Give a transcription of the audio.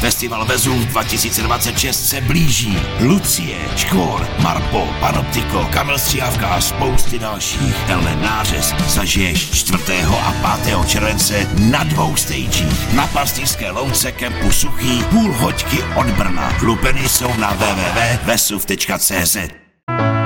Festival Vezuv 2026 se blíží. Lucie, Škor, Marpo, Panoptiko, Kamil Stříhavka a spousty dalších. Tenhle nářez zažiješ 4. a 5. července na 2 stagích. Na Pastýřské louce kempu Suchý, půl hoďky od Brna. Lupeny jsou na www.vesuv.cz.